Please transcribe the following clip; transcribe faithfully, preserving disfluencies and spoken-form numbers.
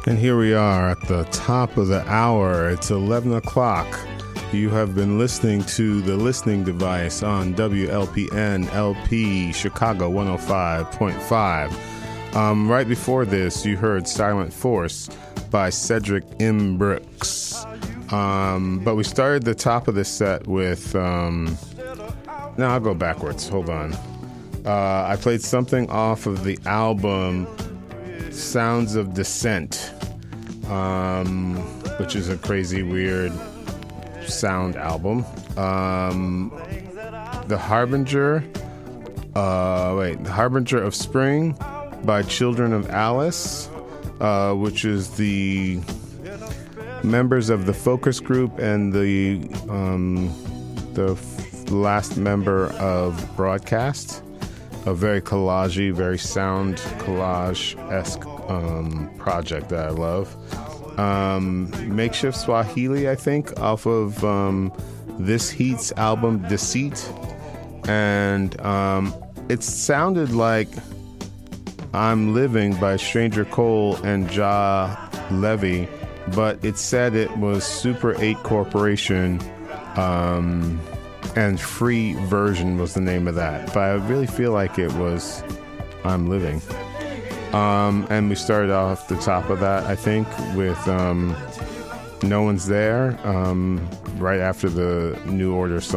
And here we are at the top of the hour. It's eleven o'clock. You have been listening to The Listening Device on W L P N L P Chicago one oh five point five. Um, right before this, you heard Silent Force by Cedric M. Brooks. Um, but we started the top of the set with... Um, no, I'll go backwards. Hold on. Uh, I played something off of the album Sounds of Descent, um, which is a crazy, weird sound album. Um, the Harbinger, uh, wait, The Harbinger of Spring by Children of Alice, uh, which is the members of the focus group and the um, the f- last member of Broadcast. A very collage-y, very sound collage-esque um, project that I love. Um, Makeshift Swahili, I think, off of um, This Heat's album, Deceit. And um, it sounded like I'm Living by Stranger Cole and Ja Levy, but it said it was Super eight Corporation, um, and Free Version was the name of that. But I really feel like it was I'm Living. Um, and we started off the top of that, I think, with um, No One's There, um, right after the New Order song.